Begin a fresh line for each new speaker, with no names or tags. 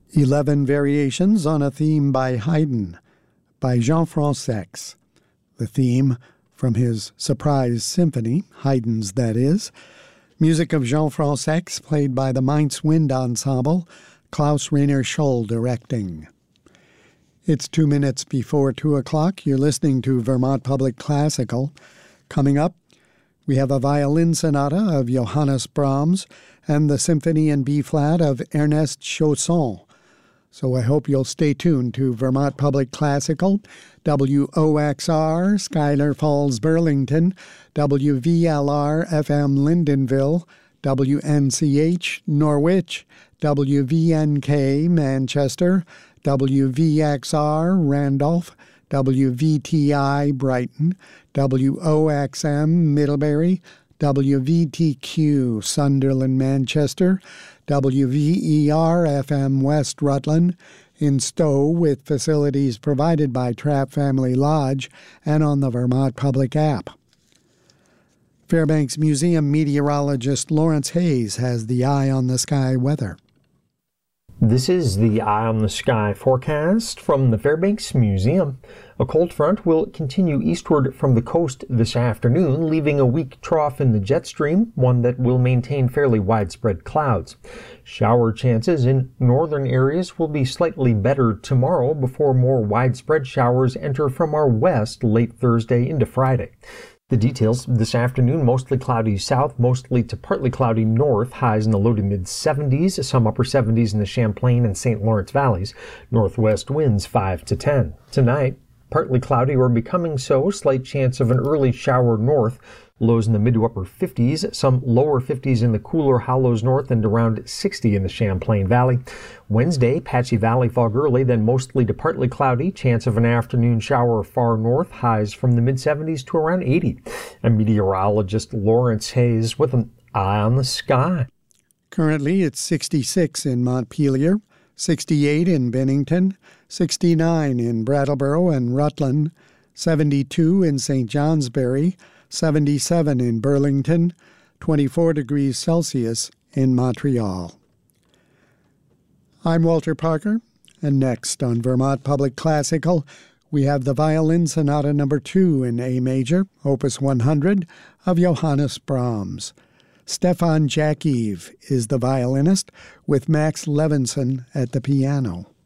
11 Variations on a Theme by Haydn by Jean Fransex. The theme from his Surprise Symphony, Haydn's that is. Music of Jean Fransex, played by the Mainz Wind Ensemble, Klaus Rainer Scholl directing. It's 2 minutes before 2 o'clock. You're listening to Vermont Public Classical. Coming up, we have a violin sonata of Johannes Brahms and the Symphony in B-flat of Ernest Chausson. So I hope you'll stay tuned to Vermont Public Classical, WOXR, Schuyler Falls, Burlington, WVLR, FM, Lyndonville, WNCH, Norwich, WVNK, Manchester, WVXR, Randolph, WVTI, Brighton, WOXM, Middlebury, WVTQ, Sunderland, Manchester, WVER-FM West Rutland, in Stowe with facilities provided by Trapp Family Lodge and on the Vermont Public app. Fairbanks Museum meteorologist Lawrence Hayes has the Eye on the Sky weather.
This is the Eye on the Sky forecast from the Fairbanks Museum. A cold front will continue eastward from the coast this afternoon, leaving a weak trough in the jet stream, one that will maintain fairly widespread clouds. Shower chances in northern areas will be slightly better tomorrow before more widespread showers enter from our west late Thursday into Friday. The details this afternoon: mostly cloudy south, mostly to partly cloudy north, highs in the low to mid 70s, some upper 70s in the Champlain and St. Lawrence valleys, northwest winds 5 to 10. Tonight, partly cloudy or becoming so, slight chance of an early shower north, lows in the mid to upper 50s, some lower 50s in the cooler hollows north and around 60 in the Champlain Valley. Wednesday, patchy valley fog early, then mostly to partly cloudy, chance of an afternoon shower far north, highs from the mid 70s to around 80. And meteorologist Lawrence Hayes with an Eye on the Sky.
Currently, it's 66 in Montpelier, 68 in Bennington, 69 in Brattleboro and Rutland, 72 in St. Johnsbury, 77 in Burlington, 24 degrees Celsius in Montreal. I'm Walter Parker, and next on Vermont Public Classical, we have the Violin Sonata No. 2 in A major, Opus 100, of Johannes Brahms. Stefan Jakiv is the violinist, with Max Levinson at the piano.